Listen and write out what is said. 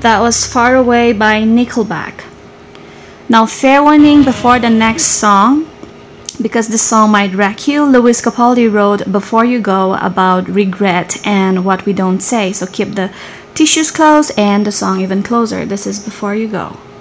That was Far Away by Nickelback. Now, fair warning before the next song, because this song might wreck you. Lewis Capaldi wrote Before You Go about regret and what we don't say, so keep the tissues close and the song even closer. This is Before You Go.